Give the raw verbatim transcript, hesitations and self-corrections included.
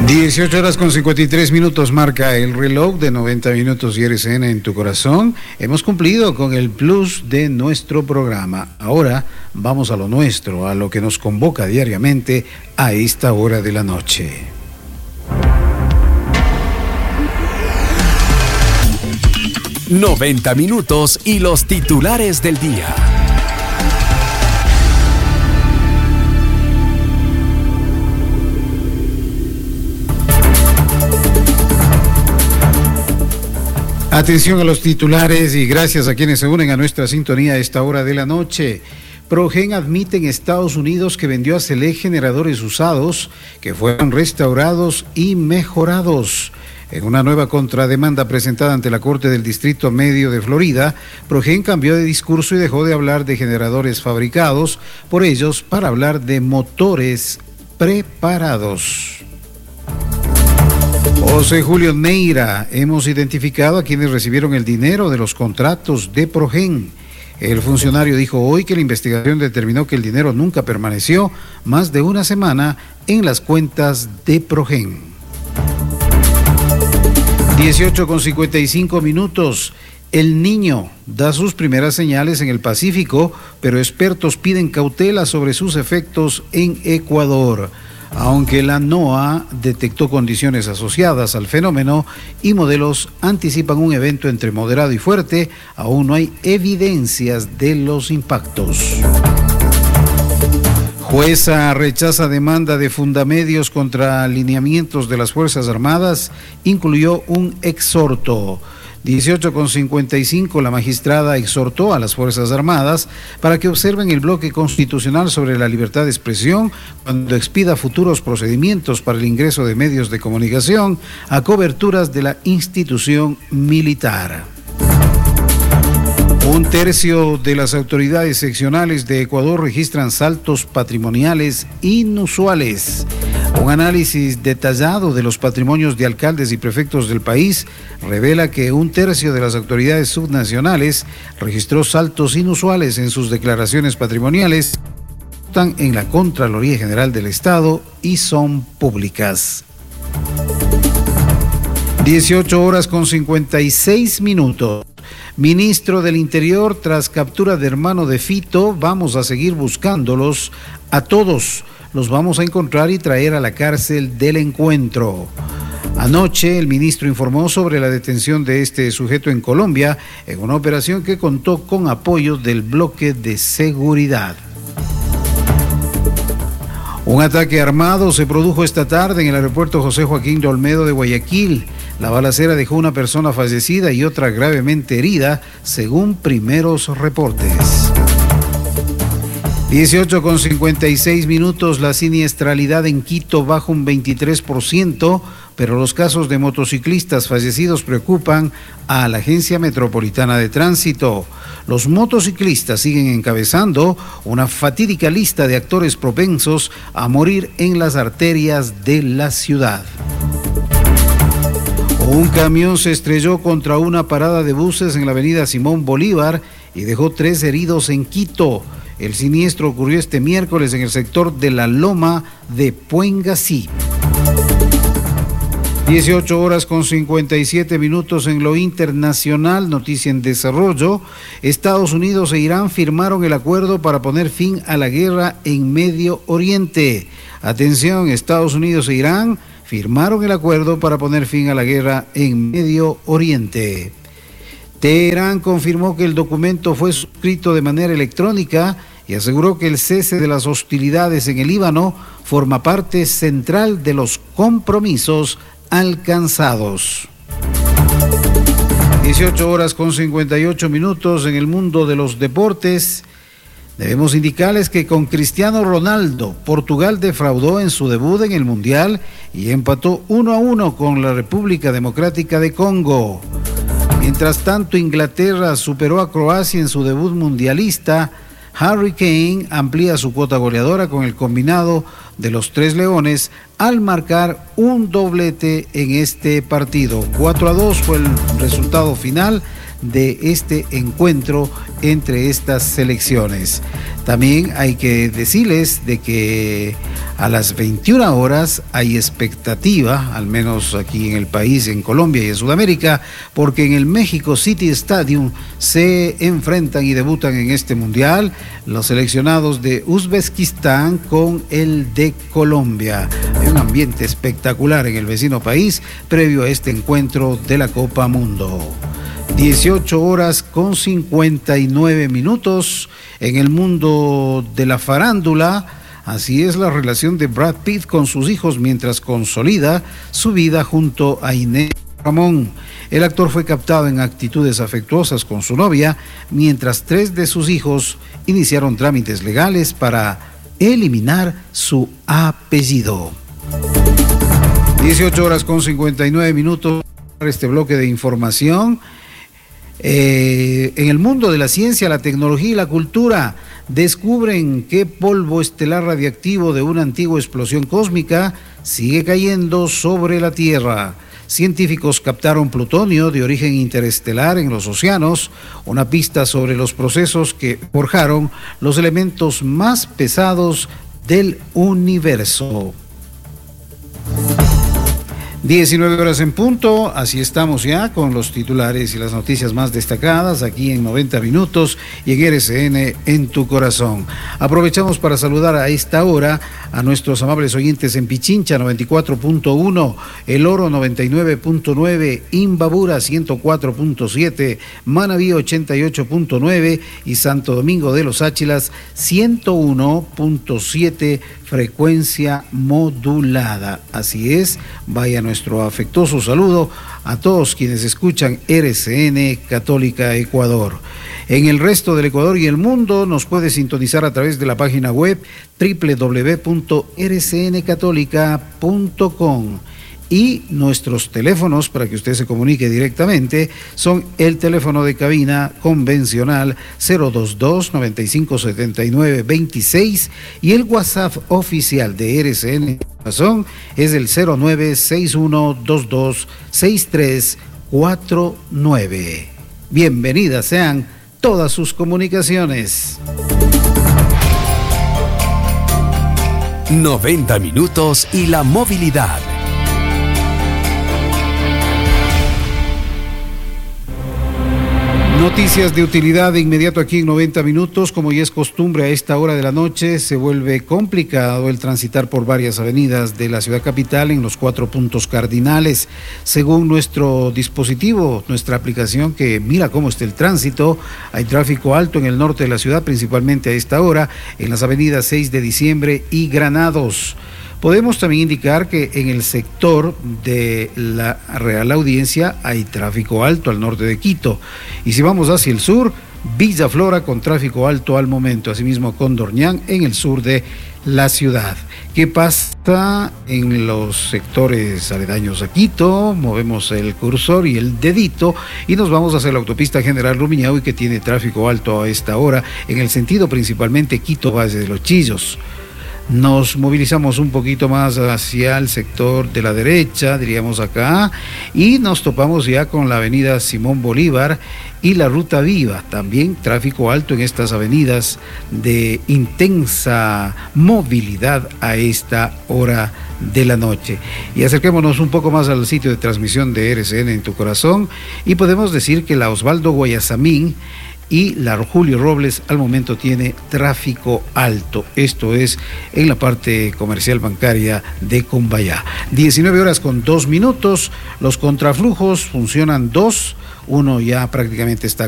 dieciocho horas con cincuenta y tres minutos marca el reloj de noventa minutos y R C N en tu corazón. Hemos cumplido con el plus de nuestro programa. Ahora vamos a lo nuestro, a lo que nos convoca diariamente a esta hora de la noche. noventa minutos y los titulares del día. Atención a los titulares y gracias a quienes se unen a nuestra sintonía a esta hora de la noche. Progen admite en Estados Unidos que vendió a Select generadores usados que fueron restaurados y mejorados. En una nueva contrademanda presentada ante la Corte del Distrito Medio de Florida, Progen cambió de discurso y dejó de hablar de generadores fabricados por ellos para hablar de motores preparados. José Julio Neira, hemos identificado a quienes recibieron el dinero de los contratos de Progen. El funcionario dijo hoy que la investigación determinó que el dinero nunca permaneció más de una semana en las cuentas de Progen. dieciocho con cincuenta y cinco minutos. El Niño da sus primeras señales en el Pacífico, pero expertos piden cautela sobre sus efectos en Ecuador. Aunque la NOAA detectó condiciones asociadas al fenómeno y modelos anticipan un evento entre moderado y fuerte, aún no hay evidencias de los impactos. Jueza rechaza demanda de Fundamedios contra alineamientos de las Fuerzas Armadas, incluyó un exhorto. dieciocho con cincuenta y cinco, la magistrada exhortó a las Fuerzas Armadas para que observen el bloque constitucional sobre la libertad de expresión cuando expida futuros procedimientos para el ingreso de medios de comunicación a coberturas de la institución militar. Un tercio de las autoridades seccionales de Ecuador registran saltos patrimoniales inusuales. Un análisis detallado de los patrimonios de alcaldes y prefectos del país revela que un tercio de las autoridades subnacionales registró saltos inusuales en sus declaraciones patrimoniales, están en la Contraloría General del Estado y son públicas. dieciocho horas con cincuenta y seis minutos. Ministro del Interior, tras captura de hermano de Fito, vamos a seguir buscándolos a todos. Los vamos a encontrar y traer a la cárcel del encuentro. Anoche el ministro informó sobre la detención de este sujeto en Colombia en una operación que contó con apoyo del bloque de seguridad. Un ataque armado se produjo esta tarde en el aeropuerto José Joaquín de Olmedo de Guayaquil. La balacera dejó una persona fallecida y otra gravemente herida, según primeros reportes. dieciocho con cincuenta y seis minutos, la siniestralidad en Quito baja un veintitrés por ciento, pero los casos de motociclistas fallecidos preocupan a la Agencia Metropolitana de Tránsito. Los motociclistas siguen encabezando una fatídica lista de actores propensos a morir en las arterias de la ciudad. Un camión se estrelló contra una parada de buses en la avenida Simón Bolívar y dejó tres heridos en Quito. El siniestro ocurrió este miércoles en el sector de la Loma de Puengasí. dieciocho horas con cincuenta y siete minutos en lo internacional, noticia en desarrollo. Estados Unidos e Irán firmaron el acuerdo para poner fin a la guerra en Medio Oriente. Atención, Estados Unidos e Irán firmaron el acuerdo para poner fin a la guerra en Medio Oriente. Teherán confirmó que el documento fue suscrito de manera electrónica y aseguró que el cese de las hostilidades en el Líbano forma parte central de los compromisos alcanzados. dieciocho horas con cincuenta y ocho minutos en el mundo de los deportes. Debemos indicarles que con Cristiano Ronaldo, Portugal defraudó en su debut en el Mundial y empató uno a uno con la República Democrática de Congo. Mientras tanto, Inglaterra superó a Croacia en su debut mundialista. Harry Kane amplía su cuota goleadora con el combinado de los Tres Leones al marcar un doblete en este partido. cuatro a dos fue el resultado final de este encuentro entre estas selecciones. También hay que decirles de que a las veintiuna horas hay expectativa, al menos aquí en el país, en Colombia y en Sudamérica, porque en el México City Stadium se enfrentan y debutan en este mundial los seleccionados de Uzbekistán con el de Colombia. Hay un ambiente espectacular en el vecino país previo a este encuentro de la Copa Mundo. dieciocho horas con cincuenta y nueve minutos en el mundo de la farándula. Así es la relación de Brad Pitt con sus hijos mientras consolida su vida junto a Inés Ramón. El actor fue captado en actitudes afectuosas con su novia, mientras tres de sus hijos iniciaron trámites legales para eliminar su apellido. dieciocho horas con cincuenta y nueve minutos para este bloque de información. Eh, en el mundo de la ciencia, la tecnología y la cultura, descubren que polvo estelar radiactivo de una antigua explosión cósmica sigue cayendo sobre la Tierra. Científicos captaron plutonio de origen interestelar en los océanos, una pista sobre los procesos que forjaron los elementos más pesados del universo. diecinueve horas en punto, así estamos ya con los titulares y las noticias más destacadas aquí en noventa minutos y en R C N en tu corazón. Aprovechamos para saludar a esta hora a nuestros amables oyentes en Pichincha noventa y cuatro punto uno, El Oro noventa y nueve punto nueve, Imbabura ciento cuatro punto siete, Manabí ochenta y ocho punto nueve y Santo Domingo de los Áchilas ciento uno punto siete frecuencia modulada. Así es, vaya nuestro afectuoso saludo a todos quienes escuchan R C N Católica Ecuador. En el resto del Ecuador y el mundo nos puede sintonizar a través de la página web doble u doble u doble u punto r c n católica punto com. Y nuestros teléfonos para que usted se comunique directamente son el teléfono de cabina convencional cero dos dos, noventa y cinco setenta y nueve veintiséis y el WhatsApp oficial de R C N Razón es el cero nueve seis uno dos dos seis tres cuatro nueve. Bienvenidas sean todas sus comunicaciones. noventa minutos y la movilidad. Noticias de utilidad de inmediato aquí en noventa minutos. Como ya es costumbre a esta hora de la noche, se vuelve complicado el transitar por varias avenidas de la ciudad capital en los cuatro puntos cardinales. Según nuestro dispositivo, nuestra aplicación que mira cómo está el tránsito, hay tráfico alto en el norte de la ciudad, principalmente a esta hora, en las avenidas seis de diciembre y Granados. Podemos también indicar que en el sector de la Real Audiencia hay tráfico alto al norte de Quito. Y si vamos hacia el sur, Villa Flora con tráfico alto al momento. Asimismo Condorñán en el sur de la ciudad. ¿Qué pasa en los sectores aledaños a Quito? Movemos el cursor y el dedito y nos vamos hacia la autopista General Rumiñahui, que tiene tráfico alto a esta hora en el sentido principalmente Quito-Valle de los Chillos. Nos movilizamos un poquito más hacia el sector de la derecha, diríamos acá, y nos topamos ya con la avenida Simón Bolívar y la Ruta Viva. También tráfico alto en estas avenidas de intensa movilidad a esta hora de la noche. Y acerquémonos un poco más al sitio de transmisión de R C N en tu corazón y podemos decir que la Osvaldo Guayasamín y la Julio Robles al momento tiene tráfico alto. Esto es en la parte comercial bancaria de Cumbayá. diecinueve horas con dos minutos. Los contraflujos funcionan dos. Uno ya prácticamente está